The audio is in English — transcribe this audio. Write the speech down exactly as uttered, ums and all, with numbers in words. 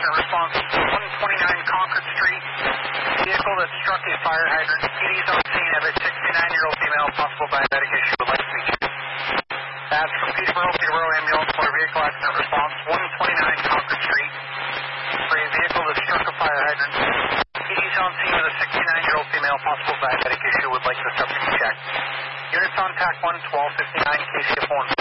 unit response, one twenty-nine Concord Street. Vehicle that struck a fire hydrant. E Ds on scene of a sixty-nine-year-old female, possible diabetic issue. Would like to meet you. That's from Peterborough, Peterborough Ambulance Motor Vehicle Accident Response, one twenty-nine Concord Street. For a vehicle that struck a fire hydrant. E Ds on scene with a sixty-nine-year-old female, possible diabetic issue. Would like the subject checked. Units on T A C one, twelve fifty-nine, K C F one.